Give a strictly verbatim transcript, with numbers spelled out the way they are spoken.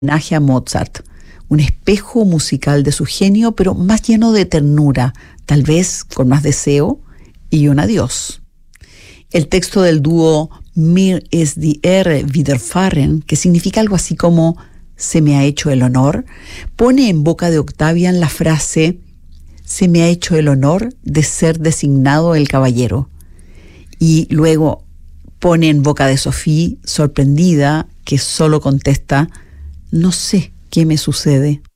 homenaje a Mozart, un espejo musical de su genio, pero más lleno de ternura, tal vez con más deseo y un adiós. El texto del dúo Mir ist die Ehre widerfahren, que significa algo así como «se me ha hecho el honor», pone en boca de Octavian la frase «se me ha hecho el honor de ser designado el caballero». Y luego pone en boca de Sophie, sorprendida, que solo contesta «no sé qué me sucede».